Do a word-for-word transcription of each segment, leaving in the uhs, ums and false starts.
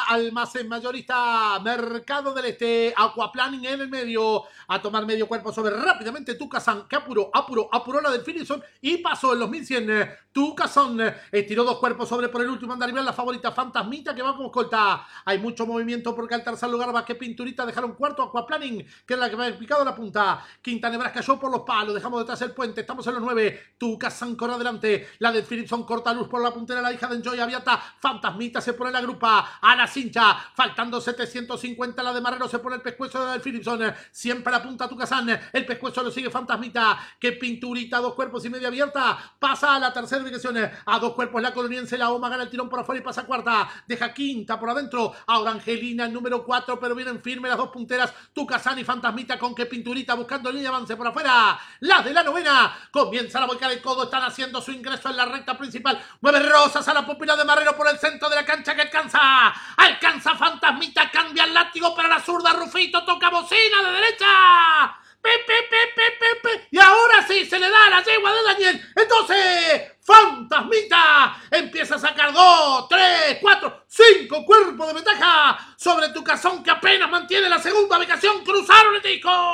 almacén mayorista, Mercado del Este, Aquaplaning en el medio, a tomar medio cuerpo sobre rápidamente Tucasán, que apuró, apuró, apuró la del Finison y pasó en los mil cien. Tucasán estiró dos cuerpos sobre por el último andar, la favorita Fantasmita que va como escolta. Hay mucho movimiento porque al tercer lugar va que Pinturita dejaron cuarto Aquaplaning, que es la que me ha picado la punta. Quinta Nebraska cayó por los palos, dejamos detrás el puente, estamos en los nueve. Tucasán corre adelante, la de Philipson corta luz por la puntera, la hija de Enjoy Aviata. Fantasmita se pone la grupa a la cincha, faltando setecientos cincuenta, la de Marrero se pone el pescuezo de Philipson, siempre la punta Tucasán, el pescuezo lo sigue Fantasmita, que Pinturita, dos cuerpos y media abierta, pasa a la tercera ubicación, a dos cuerpos la coloniense, la Oma gana el tirón por afuera y pasa a cuarta, deja quinta por adentro, ahora Angelina el número cuatro, pero vienen firmes las dos punteras, Tucasán y Fantasmita, con que Pinturita buscando línea avance por afuera, las de la novena, comienza la volcada de codo, están haciendo su ingreso en la recta principal, mueve Rosas a la pupila de Marrero por el centro de la cancha que alcanza, alcanza Fantasmita, cambia el látigo para la zurda, Rufito toca bocina de derecha, pe, pe, pe, pe, pe, pe. Y ahora sí se le da a la yegua de Daniel, entonces Fantasmita empieza a sacar dos, tres, cuatro, cinco cuerpos de ventaja sobre Tucasán, que apenas mantiene la segunda ubicación, cruzaron el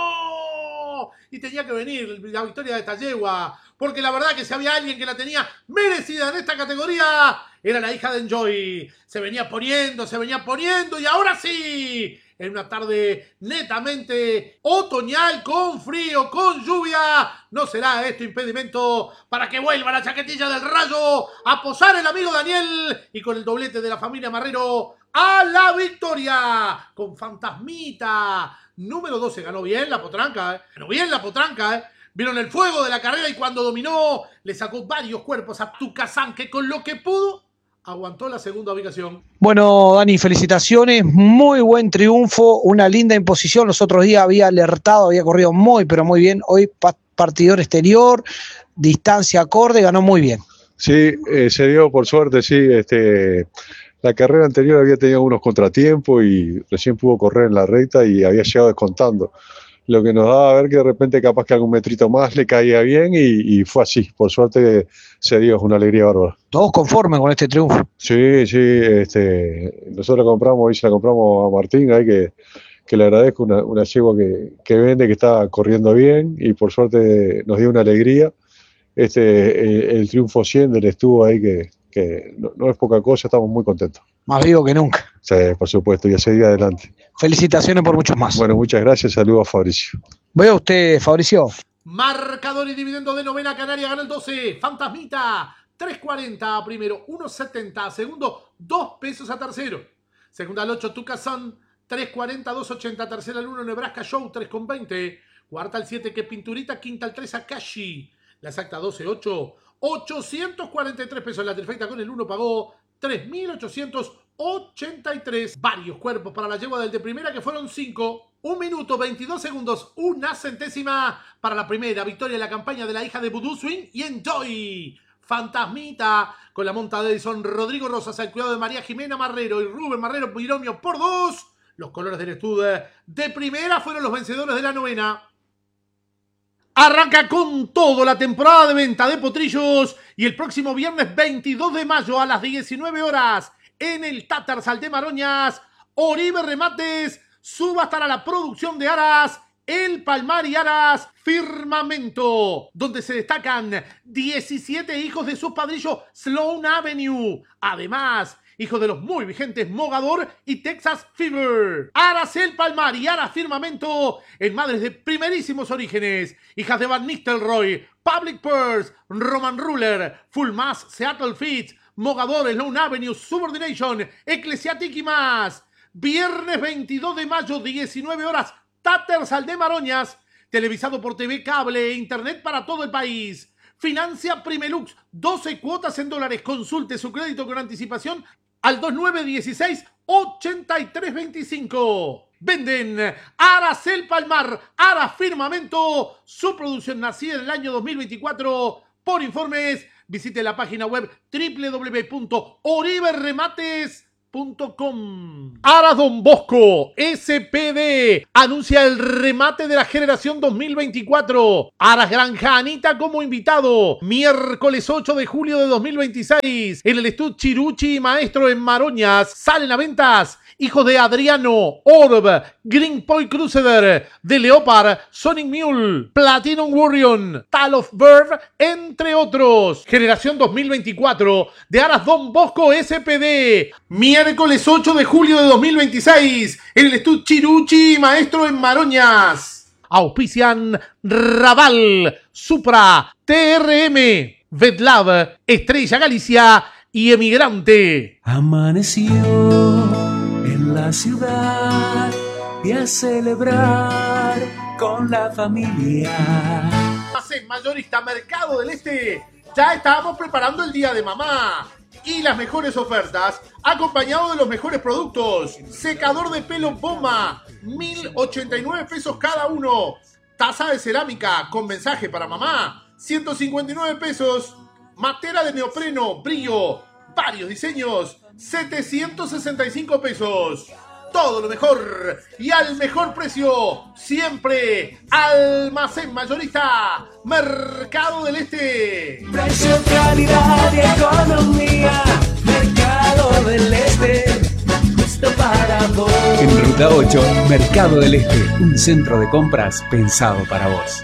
disco y tenía que venir la victoria de esta yegua, porque la verdad que si había alguien que la tenía merecida en esta categoría, era la hija de Enjoy. Se venía poniendo, se venía poniendo, y ahora sí, en una tarde netamente otoñal, con frío, con lluvia, no será esto impedimento para que vuelva la chaquetilla del Rayo a posar el amigo Daniel, y con el doblete de la familia Marrero a la victoria, con Fantasmita. Número doce, ganó bien la potranca, ¿eh? Ganó bien la potranca, ¿eh? Vieron el fuego de la carrera y cuando dominó le sacó varios cuerpos a Tucasán, que con lo que pudo aguantó la segunda ubicación. Bueno, Dani, felicitaciones, muy buen triunfo, una linda imposición. Los otros días había alertado, había corrido muy, pero muy bien. Hoy partidor exterior, distancia acorde, ganó muy bien. Sí, eh, se dio por suerte, sí. Este, la carrera anterior había tenido unos contratiempos y recién pudo correr en la recta y había llegado descontando. Lo que nos daba a ver que de repente capaz que algún metrito más le caía bien y, y fue así. Por suerte se dio, es una alegría bárbara. ¿Todos conformes con este triunfo? Sí, sí. Este, nosotros compramos, hoy se la compramos a Martín, ahí que, que le agradezco, una, una yegua que, que vende, que está corriendo bien y por suerte nos dio una alegría. Este, el, el triunfo cien del estuvo ahí que, que no, no es poca cosa, estamos muy contentos. Más vivo que nunca. Sí, por supuesto, y a seguir adelante. Felicitaciones por muchos más. Bueno, muchas gracias, saludos a Fabricio. Voy a usted, Fabricio. Marcador y dividendo de novena, Canaria gana el doce, Fantasmita, tres cuarenta a primero, uno setenta a segundo, dos pesos a tercero. Segunda al ocho, Tucasán, tres cuarenta, dos ochenta, tercera al uno, Nebraska Show, tres veinte. Cuarta al siete, que Pinturita, quinta al tres, Akashi. La exacta doce ocho, ochocientos cuarenta y tres pesos. La trifecta con el uno pagó tres mil ochocientos ochenta y tres. Varios cuerpos para la yegua del de primera, que fueron cinco. Un minuto, veintidós segundos, una centésima para la primera victoria de la campaña de la hija de Voodoo Swing y Enjoy. Fantasmita con la monta de Edison, Rodrigo Rosas al cuidado de María Jimena Marrero y Rubén Marrero Piromio por dos. Los colores del estudio de primera fueron los vencedores de la novena. Arranca con todo la temporada de venta de potrillos y el próximo viernes veintidós de mayo a las diecinueve horas en el Tatarsal de Maroñas, Oribe Remates subastará la producción de aras El Palmar y Aras Firmamento, donde se destacan diecisiete hijos de su padrillo Sloan Avenue. Además, hijos de los muy vigentes Mogador y Texas Fever. Aras El Palmar y Aras Firmamento en madres de primerísimos orígenes. Hijas de Van Nistelrooy, Public Purse, Roman Ruler, Full Mass, Seattle Fits, Mogador, Sloan Avenue, Subordination, Eclesiastic y más. Viernes veintidós de mayo, diecinueve horas, Tatarsal de Maroñas. Televisado por T V Cable e Internet para todo el país. Financia Primelux, doce cuotas en dólares. Consulte su crédito con anticipación al dos nueve uno seis, ocho tres dos cinco. Venden Aras El Palmar, Aras Firmamento. Su producción nacida en el año dos mil veinticuatro. Por informes, visite la página web doble u doble u doble u punto oribe remates punto com. Aras Don Bosco S P D anuncia el remate de la generación dos mil veinticuatro. Aras Granja Anita como invitado. Miércoles ocho de julio de dos mil veintiséis en el Estudio Chiruchi Maestro en Maroñas. Salen a ventas Hijos de Adriano, Orb, Green Point Crusader, The Leopard, Sonic Mule, Platinum Warrior, Tal of Birth, entre otros. Generación dos mil veinticuatro de Aras Don Bosco S P D. Miércoles ocho de julio de dos mil veintiséis en el Estudio Chiruchi Maestro en Maroñas. Auspician Raval, Supra, T R M, Vetlab, Estrella Galicia y Emigrante. Amaneció en la ciudad y a celebrar con la familia. Almacén Mayorista Mercado del Este, ya estábamos preparando el Día de Mamá y las mejores ofertas, acompañado de los mejores productos. Secador de pelo Boma, mil ochenta y nueve pesos cada uno. Taza de cerámica con mensaje para mamá, ciento cincuenta y nueve pesos. Matera de neopreno, brillo, varios diseños, setecientos sesenta y cinco pesos. Todo lo mejor y al mejor precio. Siempre Almacén Mayorista Mercado del Este. Precio, calidad y economía. Mercado del Este. Justo para vos. En Ruta ocho, Mercado del Este. Un centro de compras pensado para vos.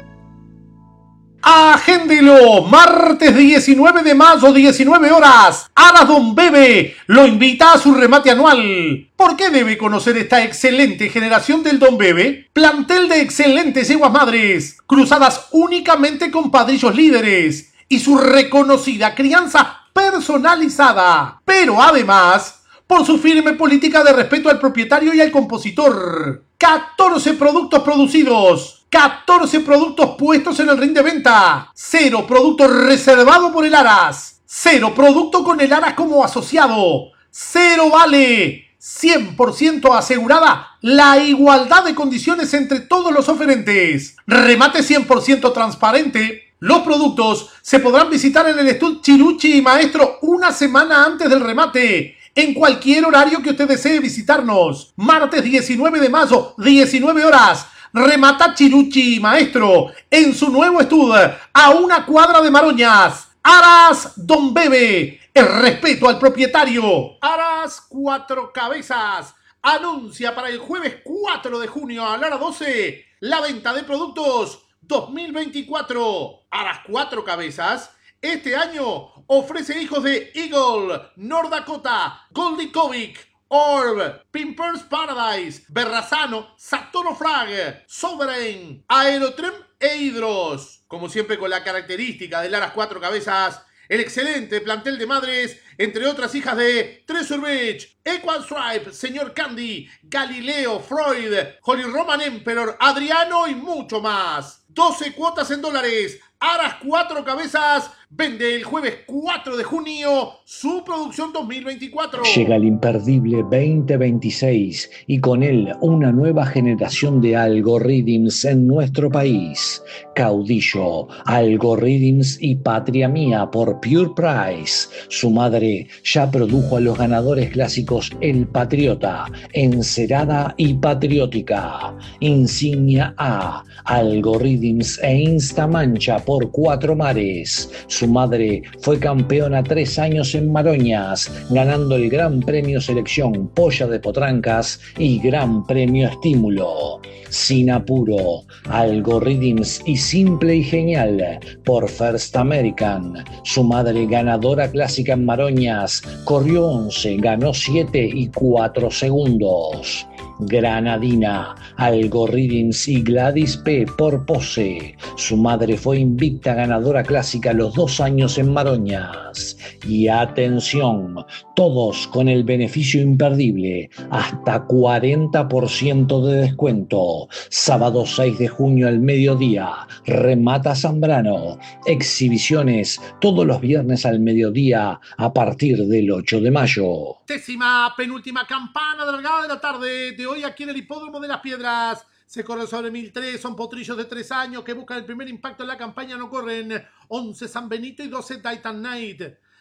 Agéndelo, martes diecinueve de mayo, diecinueve horas. Aras Don Bebe lo invita a su remate anual. ¿Por qué debe conocer esta excelente generación del Don Bebe? Plantel de excelentes yeguas madres, cruzadas únicamente con padrillos líderes y su reconocida crianza personalizada. Pero además, por su firme política de respeto al propietario y al compositor. catorce productos producidos. catorce productos puestos en el ring de venta. Cero producto reservado por el Aras. Cero producto con el Aras como asociado. Cero vale. cien por ciento asegurada la igualdad de condiciones entre todos los oferentes. Remate cien por ciento transparente. Los productos se podrán visitar en el Estudio Chiruchi y Maestro una semana antes del remate. En cualquier horario que usted desee visitarnos. Martes diecinueve de mayo, diecinueve horas. Remata Chiruchi Maestro en su nuevo estudio a una cuadra de Maroñas. Aras Don Bebe, el respeto al propietario. Aras Cuatro Cabezas anuncia para el jueves cuatro de junio a la hora doce la venta de productos dos mil veinticuatro. Aras Cuatro Cabezas este año ofrece hijos de Eagle, North Dakota, Goldie Kovic, Orb, Pimpers Paradise, Berrazano, Satono Frag, Sovereign, Aerotrem e Hydros. Como siempre con la característica del Aras Cuatro Cabezas, el excelente plantel de madres, entre otras hijas de Treasure Beach, Equal Stripe, Señor Candy, Galileo, Freud, Holy Roman Emperor, Adriano y mucho más. doce cuotas en dólares. Aras Cuatro Cabezas vende el jueves cuatro de junio su producción dos mil veinticuatro. Llega el imperdible veinte veintiséis y con él una nueva generación de algorithms en nuestro país. Caudillo, Algorithms y Patria Mía por Pure Price. Su madre ya produjo a los ganadores clásicos El Patriota, Encerada y Patriótica. Insignia A, Algorithms e Instamancha por Cuatro Mares. Su madre fue campeona tres años en Maroñas, ganando el Gran Premio Selección Polla de Potrancas y Gran Premio Estímulo. Sin apuro, Algorithms y Simple y Genial por First American. Su madre ganadora clásica en Maroñas, corrió once, ganó siete y cuatro segundos. Granadina, Algorithms y Gladys P. por Pose. Su madre fue invicta ganadora clásica los dos años en Maroñas. Y atención, todos con el beneficio imperdible, hasta cuarenta por ciento de descuento. Sábado seis de junio al mediodía, remata Zambrano. Exhibiciones todos los viernes al mediodía a partir del ocho de mayo. Décima penúltima campana de largada de la tarde de hoy aquí en el Hipódromo de las Piedras. Se corre sobre mil tres, son potrillos de tres años que buscan el primer impacto en la campaña, no corren once San Benito y doce Titan Knight.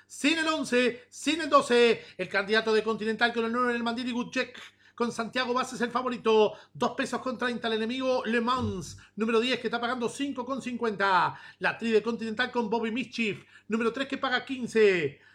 sin el once, sin el doce, el candidato de Continental con el nueve en el Mandiri Gutchek, con Santiago Bases el favorito, dos pesos con treinta el enemigo Le Mans, número diez que está pagando cinco con cincuenta, la tri de Continental con Bobby Mischief, número tres que paga quince,